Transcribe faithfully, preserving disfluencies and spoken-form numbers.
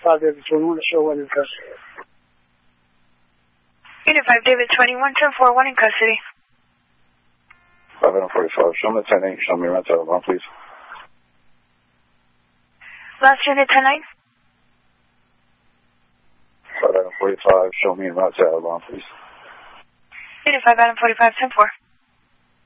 five David twenty-one to show one in custody. Unit five David twenty-one, ten four, one in custody. five forty-five, show me the ten eight, show me around Taliban, please. Last unit ten nine. five forty-five, show me around Taliban, please. Unit five forty-five, ten four.